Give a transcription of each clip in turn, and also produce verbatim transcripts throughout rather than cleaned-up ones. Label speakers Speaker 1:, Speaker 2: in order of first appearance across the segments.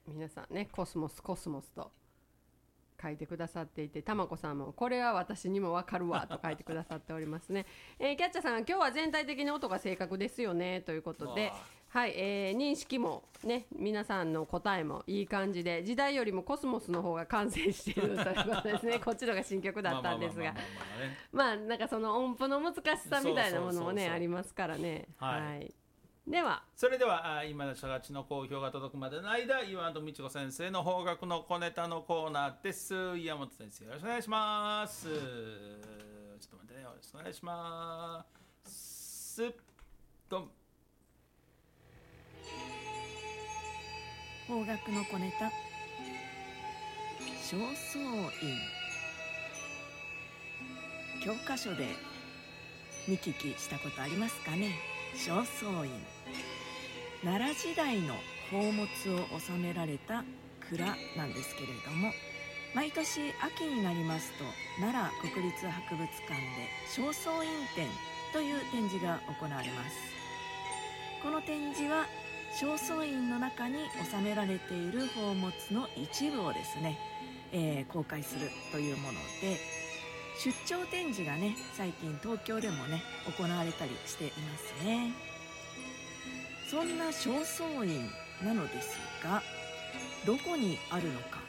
Speaker 1: 皆さんねコスモスコスモスと書いてくださっていて、たまこさんもこれは私にもわかるわと書いてくださっておりますね、えー、キャッチャーさん今日は全体的に音が正確ですよねということで、はい、えー、認識もね皆さんの答えもいい感じで、時代よりもコスモスの方が完成しているということですねこっちのが新曲だったんですが、まあなんかその音符の難しさみたいなものもねありますからね。はい、はい、では
Speaker 2: それでは今の初がちの好評が届くまでの間、岩本美智子先生の邦楽の小ネタのコーナーです。岩本先生よろしくお願いします。ちょっと待ってね、よろしくお願いしますどん。
Speaker 3: 邦楽の小ネタ、正倉院。教科書で見聞きしたことありますかね。正倉院、奈良時代の宝物を収められた蔵なんですけれども、毎年秋になりますと奈良国立博物館で正倉院展という展示が行われます。この展示は正倉院の中に収められている宝物の一部をですね、えー、公開するというもので、出張展示がね最近東京でもね行われたりしていますね。そんな正倉院なのですが、どこにあるのか。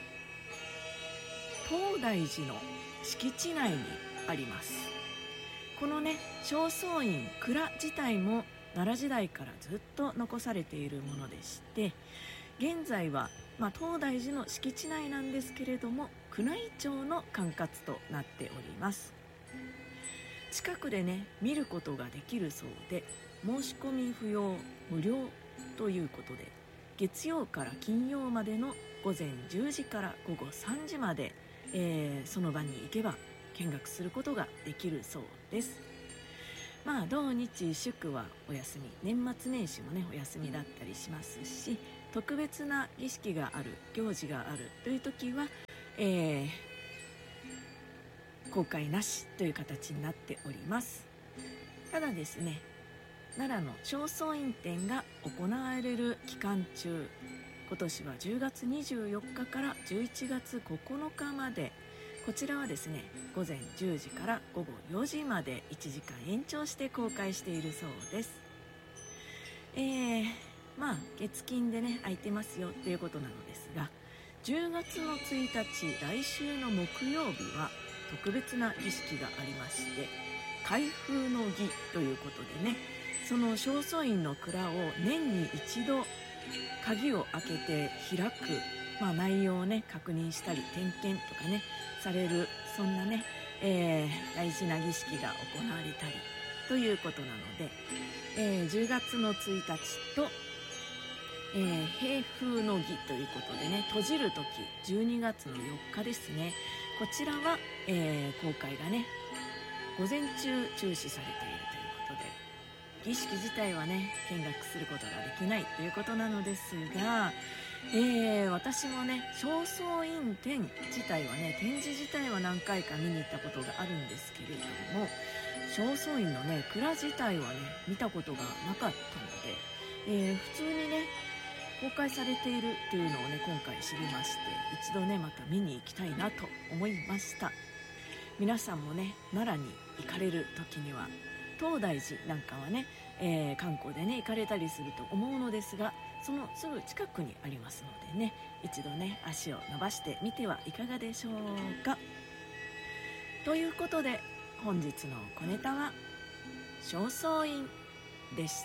Speaker 3: 東大寺の敷地内にあります。このね正倉院蔵自体も奈良時代からずっと残されているものでして、現在は、まあ、東大寺の敷地内なんですけれども宮内庁の管轄となっております。近くでね見ることができるそうで、申し込み不要無料ということで、月曜から金曜までの午前じゅうじから午後さんじまで、えー、その場に行けば見学することができるそうです。まあ土日祝はお休み、年末年始もねお休みだったりしますし、特別な儀式がある、行事があるという時は、えー、公開なしという形になっております。ただですね、奈良の正倉院展が行われる期間中、今年はじゅうがつにじゅうよっかからじゅういちがつここのかまで、こちらはですね午前じゅうじから午後よじまでいちじかん延長して公開しているそうです。えー、まあ月金でね空いてますよということなのですが、じゅうがつのついたち来週の木曜日は特別な儀式がありまして、開封の儀ということでね、その正倉院の蔵を年に一度鍵を開けて開く、まあ、内容をね確認したり点検とかねされる、そんなね、えー、大事な儀式が行われたりということなので、えー、じゅうがつのついたちと、えー、閉封の儀ということでね、閉じる時じゅうにがつのよっかですね、こちらは、えー、公開がね午前中中止されているということで、儀式自体はね見学することができないということなのですが、えー、私もね正倉院展自体はね展示自体は何回か見に行ったことがあるんですけれども、正倉院のね蔵自体はね見たことがなかったので、えー、普通にね公開されているっていうのをね今回知りまして、一度ねまた見に行きたいなと思いました。皆さんもね奈良に行かれる時には、東大寺なんかはね、えー、観光でね行かれたりすると思うのですが、そのすぐ近くにありますのでね、一度ね足を伸ばしてみてはいかがでしょうか。ということで本日の小ネタは正倉院でした。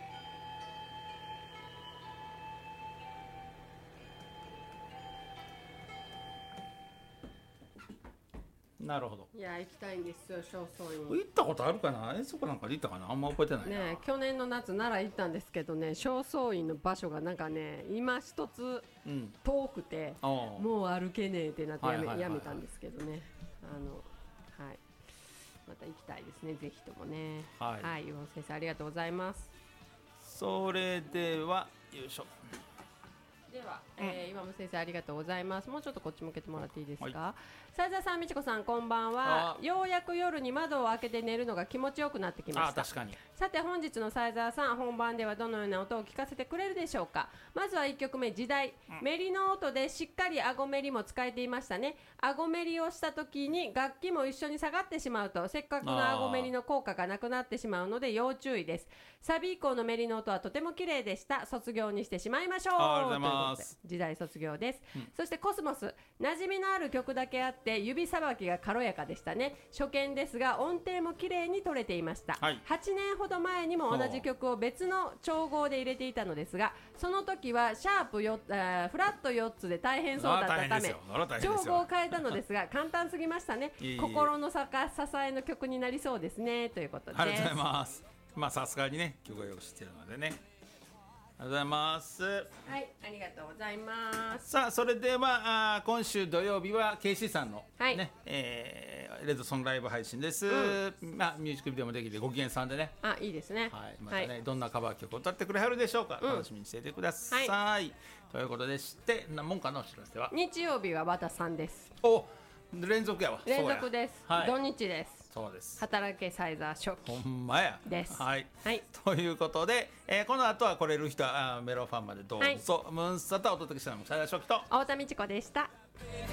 Speaker 2: なるほど。
Speaker 1: いや行きたいんですよ正倉院。
Speaker 2: 行ったことあるかな、遠足なんかで行ったかな、あんま覚えてないな、
Speaker 1: ね、去年の夏奈良行ったんですけどね、正倉院の場所がなんかね今一つ遠くて、うん、もう歩けねえってなってや め,、はいはいはいはい、やめたんですけどね、あの、はい、また行きたいですね、ぜひともね。はい、はい、岩本先生ありがとうございます。
Speaker 2: それではよいしょ、
Speaker 1: では、えー、岩本先生ありがとうございます。もうちょっとこっち向けてもらっていいですか。斉沢さん、美智子さん、こんばんは。ようやく夜に窓を開けて寝るのが気持ちよくなってきました。
Speaker 2: あ、確かに。
Speaker 1: さて本日の斉沢さん、本番ではどのような音を聞かせてくれるでしょうか。まずはいっきょくめ、時代、うん、メリの音でしっかりあごメリも使えていましたね。あごメリをした時に楽器も一緒に下がってしまうとせっかくのあごメリの効果がなくなってしまうので要注意です。サビ以降のメリの音はとても綺麗でした。卒業にしてしまいましょう。
Speaker 2: ありがとうございます。
Speaker 1: 時代卒業です、うん、そしてコスモス、馴染みのある曲だけあって指さばきが軽やかでしたね。初見ですが音程も綺麗に取れていました、はい、はちねんほど前にも同じ曲を別の調合で入れていたのですが、その時はシャープよフラットよっつで大変そうだったため調合を変えたのですが簡単すぎましたね。いい心のさか支えの曲になりそうですね、ということです。
Speaker 2: ありがとうございます。まあさすがにね曲をよく知ってるのでね、ありがとうございます。はい、
Speaker 1: ありがとうございます。
Speaker 2: さあ、それではあ今週土曜日は ケーシー さんの、
Speaker 1: はい、
Speaker 2: ねえー、レッドソンライブ配信です、うんまあ、ミュージックビデオもできてご機嫌さんでね、
Speaker 1: あ、いいですね、
Speaker 2: はい、またね、はい、どんなカバー曲を歌ってくれはるでしょうか、うん、楽しみにしていてください、はい、ということでしてなもんかのお知らせは
Speaker 1: 日曜日は和田さんです。
Speaker 2: お、連続やわ。
Speaker 1: 連続です、はい、土日です。
Speaker 2: そうです。
Speaker 1: 働けサイザー初期
Speaker 2: ほんまや
Speaker 1: です。
Speaker 2: はい、
Speaker 1: はい、
Speaker 2: ということで、えー、この後は来れる人はメロファンまでどうぞ、はい、ムーンスターとお届けしたのもサイザー初期と
Speaker 1: 太田美智子でした。